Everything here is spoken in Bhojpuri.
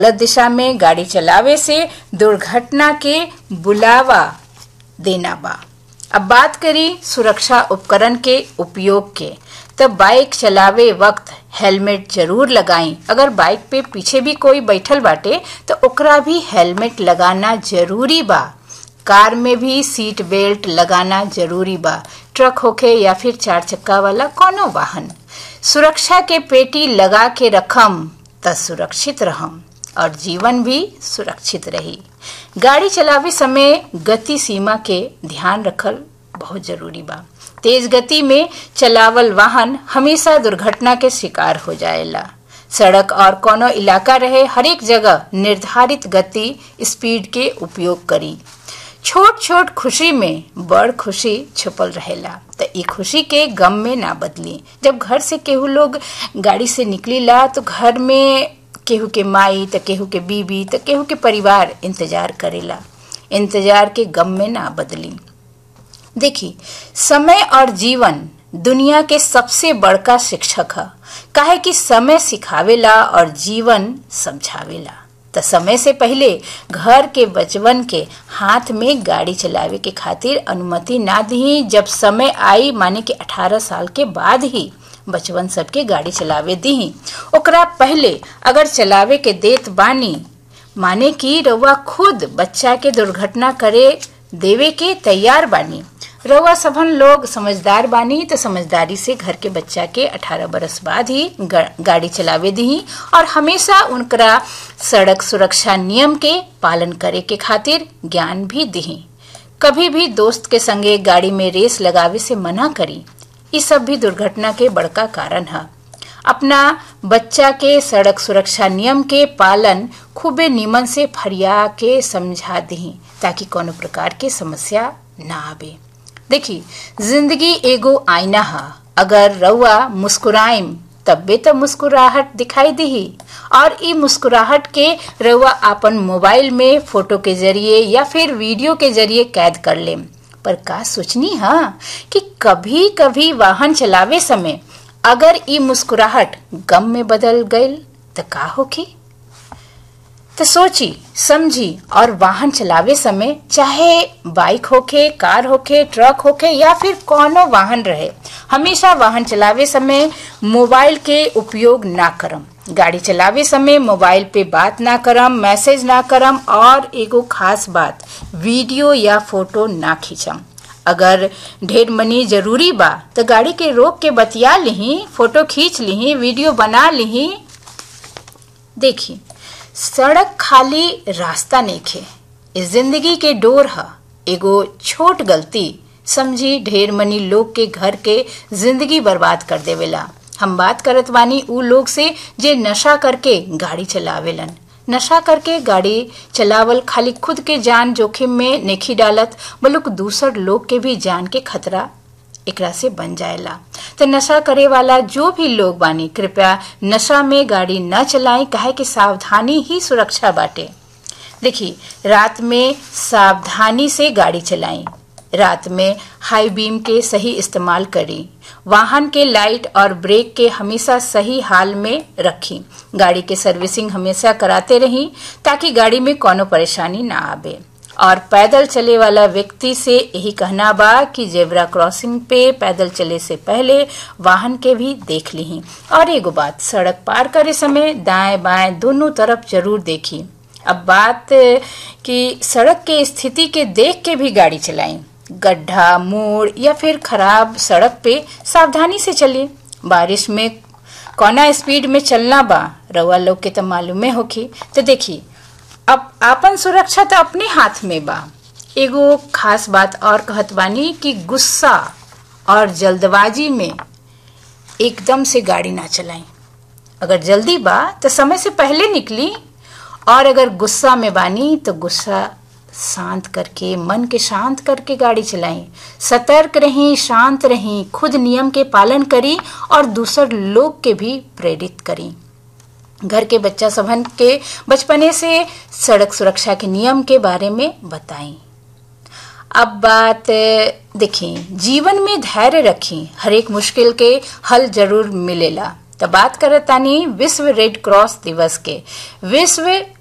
गलत दिशा में गाड़ी चलावे से दुर्घटना के बुलावा देना बा। अब बात करी सुरक्षा उपकरण के उपयोग के, तो बाइक चलावे वक्त हेलमेट जरूर लगाई। अगर बाइक पे पीछे भी कोई बैठल बाटे तो ओकरा भी हेलमेट लगाना जरूरी बा। कार में भी सीट बेल्ट लगाना जरूरी बा, ट्रक होके या फिर 4 चक्का वाला कोनो वाहन। सुरक्षा के पेटी लगा के रखम त सुरक्षित रहम और जीवन भी सुरक्षित रही। गाड़ी चलावे समय गति सीमा के ध्यान रखल बहुत जरूरी बा। तेज गति में चलावल वाहन हमेशा दुर्घटना के शिकार हो जाएला। सड़क और कोनो इलाका रहे, हर एक जगह निर्धारित गति स्पीड के उपयोग करी। छोट छोट खुशी में बड़ खुशी छुपल रहेला, तो ई खुशी के गम में ना बदली। जब घर से केहू लोग गाड़ी से निकलीला तो घर में केहू के माई, तो केहू के बीबी, तो केहू के परिवार इंतजार करेला। इंतजार के गम में ना बदली। देखी, समय और जीवन दुनिया के सबसे बड़का शिक्षक है। काहे कि समय सिखावेला और जीवन समझावेला। तो समय से पहले घर के बचवन के हाथ में गाड़ी चलावे के खातिर अनुमति ना दी। जब समय आई, माने कि 18 साल के बाद ही बचवन सबके गाड़ी चलावे दी। ओकरा पहले अगर चलावे के देत बानी, माने कि रउआ खुद बच्चा के दुर्घटना करे देवे के तैयार बानी। रउआ सबन लोग समझदार बानी, तो समझदारी से घर के बच्चा के 18 बरस बाद ही गाड़ी चलावे दी और हमेशा उनकरा सड़क सुरक्षा नियम के पालन करे के खातिर ज्ञान भी दी। कभी भी दोस्त के संगे गाड़ी में रेस लगावे से मना करी। ये सब भी दुर्घटना के बड़का कारण है। अपना बच्चा के सड़क सुरक्षा नियम के पालन खूबे निमन से फरिया के समझा दी, ताकि कोनो प्रकार के समस्या ना आवे। देखी, जिंदगी एगो आईना है। अगर रउआ मुस्कुराइम तब्बे तो मुस्कुराहट दिखाई दी, और ई मुस्कुराहट के रउआ अपन मोबाइल में फोटो के जरिए या फिर वीडियो के जरिए कैद कर लेम। पर का सोचनी है कि कभी कभी वाहन चलावे समय अगर ई मुस्कुराहट गम में बदल गई तो का होगी। तो सोची समझी और वाहन चलावे समय, चाहे बाइक होके, कार होके, ट्रक होके या फिर कोनो वाहन रहे, हमेशा वाहन चलावे समय मोबाइल के उपयोग ना करम। गाड़ी चलावे समय मोबाइल पे बात ना करम, मैसेज ना करम, और एगो खास बात, वीडियो या फोटो ना खींचम। अगर ढेर मनी जरूरी बा तो गाड़ी के रोक के बतिया लिही, फोटो खींच लिही, वीडियो बना लिही। देखी, सड़क खाली रास्ता नइखे, इस जिंदगी के डोर है। एगो छोट गलती समझी ढेर मनी लोग के घर के जिंदगी बर्बाद कर देवेला। हम बात करत बानी उ लोग से जे नशा करके गाड़ी चलावेलन। नशा करके गाड़ी चलावल खाली खुद के जान जोखिम में नेखी डालत, बल्कि दूसर लोग के भी जान के खतरा एकरा से बन जाएला। तो नशा करे वाला जो भी लोग बानी, कृपया नशा में गाड़ी न चलाएं, काहे कि सावधानी ही सुरक्षा बाटे। देखिए, रात में सावधानी से गाड़ी चलाएं। रात में हाई बीम के सही इस्तेमाल करी। वाहन के लाइट और ब्रेक के हमेशा सही हाल में रखी। गाड़ी के सर्विसिंग हमेशा कराते रही, ताकि गाड़ी में कोनो परेशानी ना आवे। और पैदल चले वाला व्यक्ति से यही कहना बा कि जेब्रा क्रॉसिंग पे पैदल चले से पहले वाहन के भी देख ली। और एगो बात, सड़क पार करे समय दाएं बाएं दोनों तरफ जरूर देखी। अब बात कि सड़क के स्थिति के देख के भी गाड़ी चलाएं। गड्ढा, मोड़ या फिर खराब सड़क पे सावधानी से चलिए। बारिश में कौना स्पीड में चलना बा रउआ लोग के तो मालूमे होखी। तो देखी, अब आपन सुरक्षा तो अपने हाथ में बा। एगो खास बात और कहत बानी कि गुस्सा और जल्दबाजी में एकदम से गाड़ी ना चलाएं। अगर जल्दी बा तो समय से पहले निकली, और अगर गुस्सा में बानी तो गुस्सा शांत करके, मन के शांत करके गाड़ी चलाएं। सतर्क रहीं, शांत रहीं, खुद नियम के पालन करी और दूसर लोग के भी प्रेरित करी। घर के बच्चा सबन के बचपने से सड़क सुरक्षा के नियम के बारे में बताएं। अब बात देखिए, जीवन में धैर्य रखें। हर एक मुश्किल के हल जरूर मिलेला। तो बात करत तानी विश्व रेड क्रॉस दिवस के। विश्व